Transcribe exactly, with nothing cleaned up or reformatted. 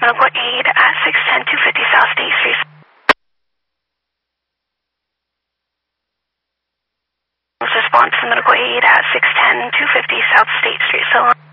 medical aid at six ten, two fifty South State Street. Response to medical aid at six ten, two fifty South State Street. So long.